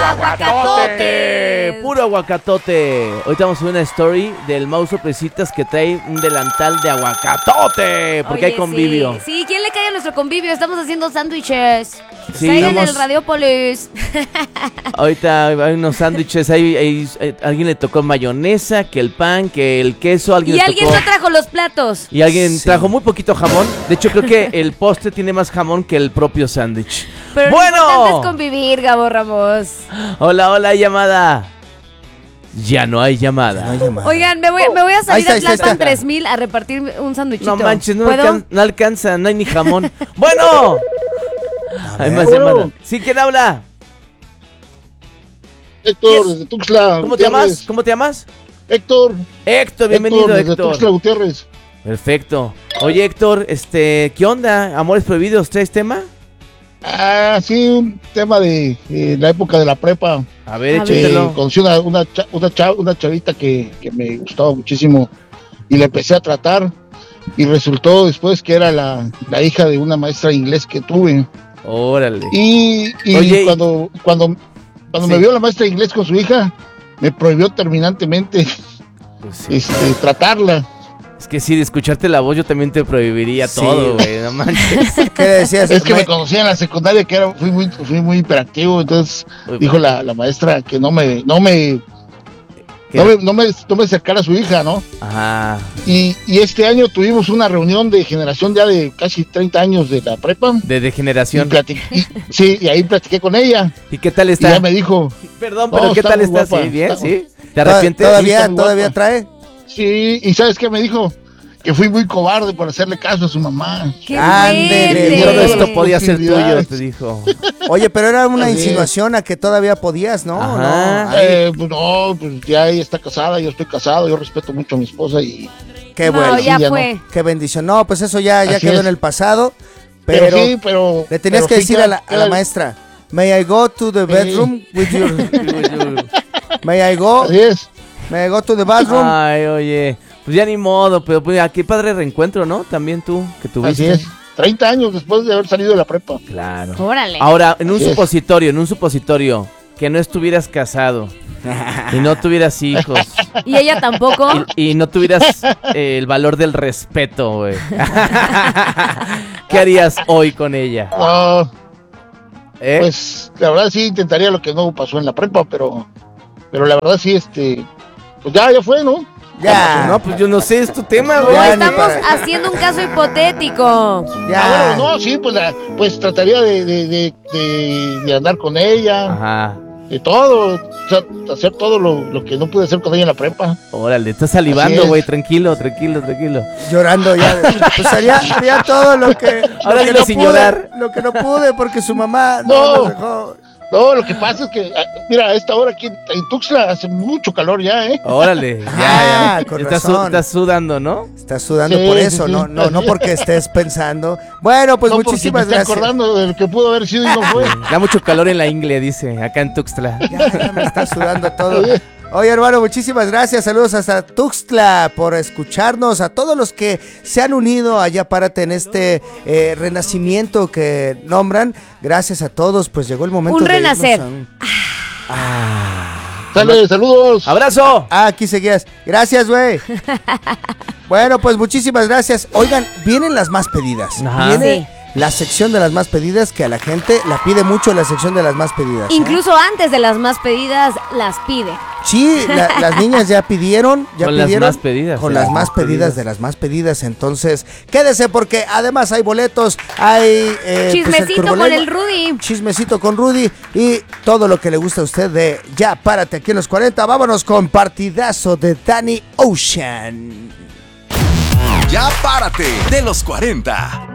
aguacatote. Puro aguacatote. Ahorita vamos a ver una story del Mau Sorpresitas que trae un delantal de aguacatote. Porque hay convivio. Sí, ¿quién le cae a nuestro convivio? Estamos haciendo sándwiches. Sí, Caigan en el Radiopolis. Ahorita hay unos sándwiches. Alguien le tocó mayonesa, que el pan, que el queso. Y alguien no trajo los platos. Y alguien trajo muy poquito jamón. De hecho, creo que el postre tiene más jamón que el propio sándwich. Pero lo importante es convivir, Gabo Ramos. Hola, hay llamada. Ya no hay llamada. Oigan, me voy a salir a Tlalpan 3000 a repartir un sándwichito. No manches, no alcanza, no hay ni jamón. Bueno. Hay más llamadas. ¿Sí, quién habla? Héctor, desde Tuxtla. ¿Cómo te llamas? ¿Cómo te llamas? Héctor, bienvenido, desde Héctor. Tuxtla Gutiérrez. Perfecto. Oye, Héctor, ¿qué onda? ¿Amores prohibidos? ¿Traes tema? Sí, un tema de la época de la prepa. A ver, échatelo. Conocí una chavita que me gustaba muchísimo y la empecé a tratar y resultó después que era la hija de una maestra de inglés que tuve. Órale. Y oye, cuando me vio la maestra de inglés con su hija, me prohibió terminantemente tratarla. Es que sí, de escucharte la voz yo también te prohibiría todo, güey, no manches. ¿Qué decías? Es que me conocía en la secundaria que fui muy hiperactivo, entonces dijo la maestra que no me acercara a su hija, ¿no? Ajá. Y este año tuvimos una reunión de generación ya de casi 30 años de la prepa. De generación. Y ahí platiqué con ella. ¿Y qué tal está? Y ella me dijo... Perdón, pero ¿qué tal está? ¿Sí? ¿Bien? ¿Sí? ¿Te arrepientes? ¿Todavía trae? Sí, y ¿sabes qué me dijo? Que fui muy cobarde por hacerle caso a su mamá. ¡Qué todo esto podía ser tuyo, te dijo. Oye, pero era una insinuación a que todavía podías, ¿no? Ajá. Pues ya ella está casada, yo estoy casado, yo respeto mucho a mi esposa y... Qué bueno. Ya fue. No. Qué bendición. No, pues eso ya quedó en el pasado. Pero le tenías que decir a la maestra, ¿May I go to the bedroom with your... ¿May I go? Así es. ¿May I go to the bathroom? Ay, oye... Pues ya ni modo, pero pues, qué padre reencuentro, ¿no? También tú, que tuviste. Así es, 30 años después de haber salido de la prepa. Claro. Órale. Ahora, en un supositorio, que no estuvieras casado y no tuvieras hijos. ¿Y ella tampoco? Y no tuvieras el valor del respeto, güey. ¿Qué harías hoy con ella? Pues, la verdad sí intentaría lo que no pasó en la prepa, pero la verdad sí, pues ya fue, ¿no? Ya. No, pues yo no sé, es tu tema, güey. No, estamos haciendo un caso hipotético. Ya. Bueno, no, sí, pues trataría de andar con ella. Ajá. De todo, o sea, hacer todo lo que no pude hacer con ella en la prepa. Órale, estás salivando, güey, tranquilo. Llorando ya. Pues haría todo lo que... Ahora dilo sin llorar. Lo que no pude porque su mamá no nos dejó... No, lo que pasa es que, mira, a esta hora aquí en Tuxtla hace mucho calor ya, ¿eh? Órale, ya. Con razón. Estás sudando, ¿no? Estás sudando por eso, sí. No porque estés pensando. Bueno, pues muchísimas gracias. Me estoy acordando de lo que pudo haber sido y no fue. Da mucho calor en la ingle, dice, acá en Tuxtla. Ya me está sudando todo. Oye, hermano, muchísimas gracias. Saludos hasta Tuxtla por escucharnos. A todos los que se han unido allá, párate en este renacimiento que nombran. Gracias a todos. Pues llegó el momento de renacer. Dale, saludos. Abrazo. Aquí seguías. Gracias, güey. Bueno, pues muchísimas gracias. Oigan, vienen las más pedidas. Ajá. Viene la sección de las más pedidas, que a la gente la pide mucho, la sección de las más pedidas. Incluso antes de las más pedidas, las pide. Sí, las niñas ya pidieron. Con las más pedidas. Con las más pedidas de las más pedidas. Entonces, quédese porque además hay boletos, hay... chismecito con el Rudy. Chismecito con Rudy y todo lo que le gusta a usted de Ya Párate aquí en los 40. Vámonos con partidazo de Danny Ocean. Ya Párate de los 40.